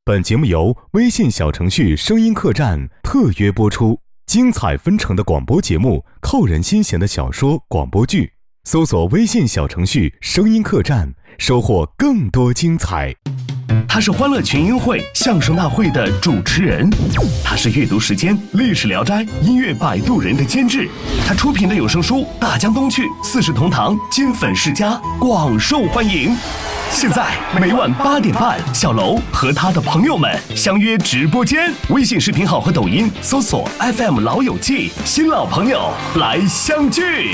本节目由微信小程序声音客栈特约播出，精彩纷呈的广播节目，扣人心弦的小说广播剧，搜索微信小程序声音客栈，收获更多精彩。 他是欢乐群英会相声大会的主持人，他是阅读时间历史聊斋音乐摆渡人的监制，他出品的有声书《大江东去》四世同堂金粉世家广受欢迎。现在每晚8点半，小楼和他的朋友们相约直播间，微信视频号和抖音搜索 FM 老友记，新老朋友来相聚。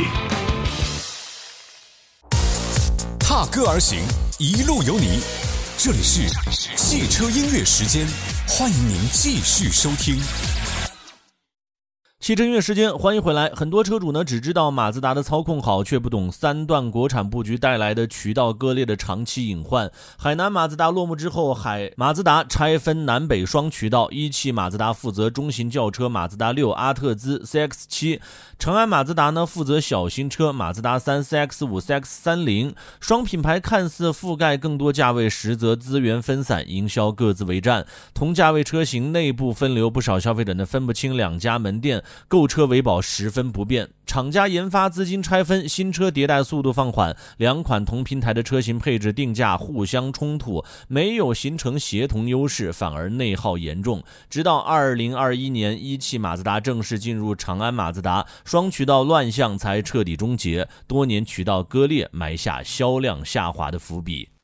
踏歌而行，一路有你。这里是汽车音乐时间，欢迎您继续收听。 汽车音乐时间，欢迎回来。很多车主呢只知道马自达的操控好，却不懂3段国产布局带来的渠道割裂的长期隐患。海南马自达落幕之后，马自达拆分南北双渠道，一汽马自达负责中型轿车马自达6、阿特兹 CX-7， 长安马自达呢负责小型车马自达3、CX-5、CX-30， 双品牌看似覆盖更多价位，实则资源分散，营销各自为战，同价位车型内部分流，不少消费者呢分不清两家门店，购车维保十分不便。厂家研发资金拆分，新车迭代速度放缓，两款同平台的车型配置定价互相冲突，没有形成协同优势，反而内耗严重。直到2021年，一汽马自达正式进入长安马自达，双渠道乱象才彻底终结，多年渠道割裂埋下销量下滑的伏笔。